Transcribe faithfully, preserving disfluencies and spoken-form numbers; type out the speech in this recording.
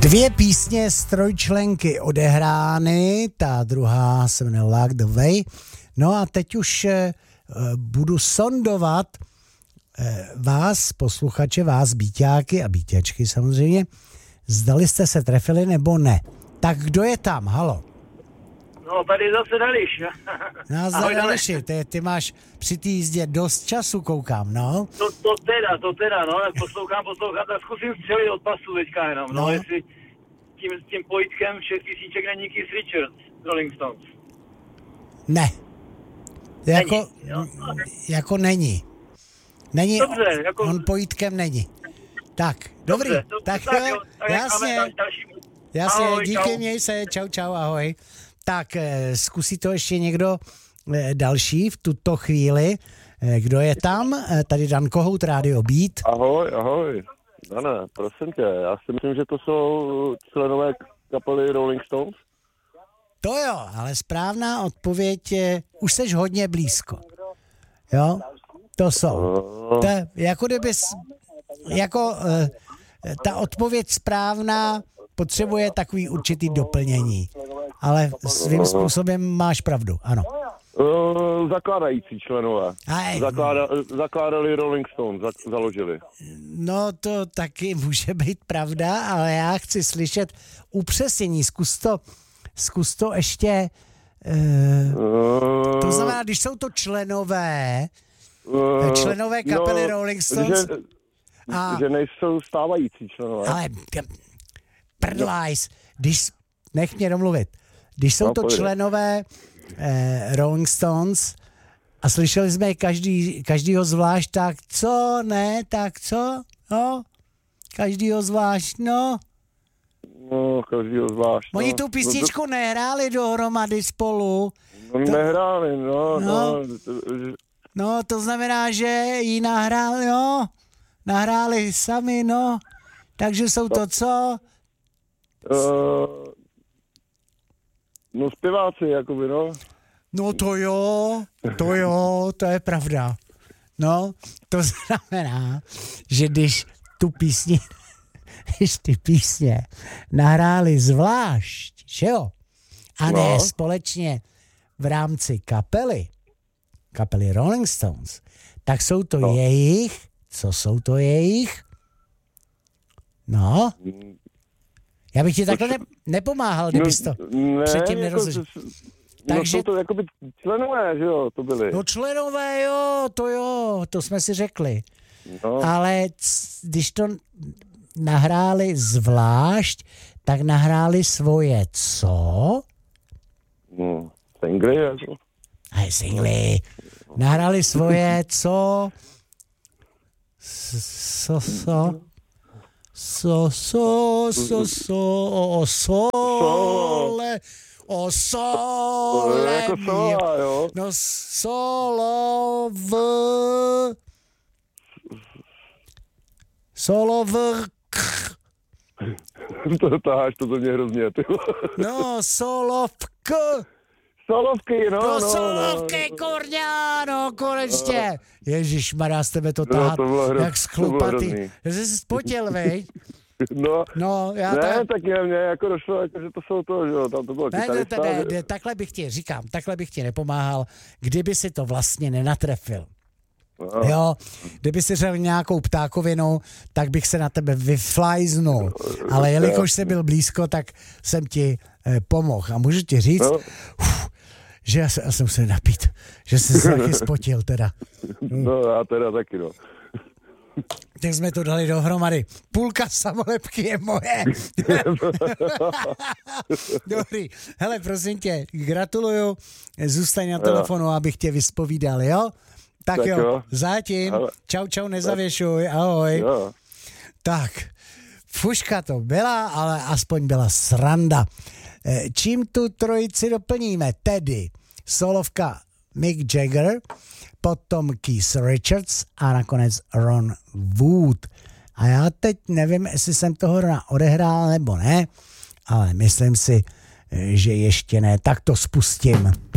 Dvě písně z trojčlenky odehrány, ta druhá se jmenuje Like the Way. No a teď už eh, budu sondovat eh, vás, posluchače, vás, bíťáky a bíťačky samozřejmě, zdali jste se trefili nebo ne. Tak kdo je tam? Halo? No, tady zase Dališ. Nazdar, Dališi, ty, ty máš při té jízdě dost času, koukám, no. To, to teda, to teda, no, tak poslouchám, poslouchám, tak zkusím střelit od pasu teďka jenom, no, no jestli tím, tím pojítkem všech písíček není Keith Richards, Rolling Stones. Ne. Jako není, jako není. Není, dobře, jako... on pojítkem není. Tak, dobrý, dobře, to, tak, tak jo, tak jasně, jasně, ahoj, díky, čau. měj se, čau, čau, ahoj. Tak, eh, zkusí to ještě někdo eh, další v tuto chvíli. Eh, kdo je tam? Eh, tady Dan Kohout, Rádio Beat. Ahoj, ahoj. Dane, prosím tě, já si myslím, že to jsou členové kapely Rolling Stones. To jo, ale správná odpověď je, už seš hodně blízko. Jo, to jsou. To je, jako kdyby, jako eh, ta odpověď správná potřebuje takový určitý doplnění. Ale svým způsobem máš pravdu, ano. Uh, zakládající členové. Aj, Zakláda, zakládali Rolling Stones, za, založili. No to taky může být pravda, ale já chci slyšet upřesnění. Zkus to, zkus to ještě... Uh, uh, to znamená, když jsou to členové, uh, členové kapely no, Rolling Stones... Že, a, že nejsou stávající členové. Ale prdlajs, když... Nech mě domluvit. Když jsou no, to pojde. členové eh, Rolling Stones a slyšeli jsme každý, každýho zvlášť, tak co, ne, tak co, no, každýho zvlášť, no. No, každýho zvlášť, Oni no. tu písničku no, to... nehráli dohromady spolu. No, to... nehráli, no, no. No, no, to znamená, že ji nahráli, jo, nahráli sami, no, takže jsou to co? Uh... No zpěváci, jakoby, no. No to jo, to jo, to je pravda. No, to znamená, že když tu písni, když ty písně nahráli zvlášť, že jo, a ne no. společně v rámci kapely, kapely Rolling Stones, tak jsou to no. jejich, co jsou to jejich? No, já bych ti takhle ne, nepomáhal, kdybys to no, ne, předtím jako nerozumil. No takže, jsou to jakoby členové, že jo, to byly. No členové, jo, to jo, to jsme si řekli. No. Ale c, když to nahráli zvlášť, tak nahráli svoje co? No, singly, jako. Aj singly. Nahráli svoje co? So, so. So, so, so, so, o sole, o sole, jako sola, jo. No solo v, solo v, to táháš, to to mě hrozně, ty. No, solo v k. Solovky, no, no. No, solovky, no. kurňa, no, konečně. No. Ježišmarja, z tebe to táhat, no, to jak sklupatý. Že jsi se spotil, veď? No, no, já ne, tak... tak mě, mě jako došlo, jako, že to jsou to, že jo, tam to bylo kytarista. Ne, ne, ne, takhle bych ti, říkám, takhle bych ti nepomáhal, kdyby si to vlastně nenatrefil. No. Jo, kdyby si řekl nějakou ptákovinu, tak bych se na tebe vyflajznul. Ale jelikož jsi byl blízko, tak jsem ti eh, pomohl. A můžu ti říct, no. uf, že já, se, já jsem se napít, že jsi se taky spotil teda. No, já teda taky, no. Tak jsme to dali dohromady. Půlka samolepky je moje. Dobrý. Hele, prosím tě, gratuluju. Zůstaň na telefonu, abych tě vyspovídal, jo? Tak, tak jo, jo, zatím. Ale... Čau, čau, nezavěšuj, ahoj. Jo. Tak, fuška to byla, ale aspoň byla sranda. Čím tu trojici doplníme? Tedy solovka Mick Jagger, potom Keith Richards a nakonec Ron Wood. A já teď nevím, jestli jsem toho odehrál nebo ne, ale myslím si, že ještě ne. Tak to spustím.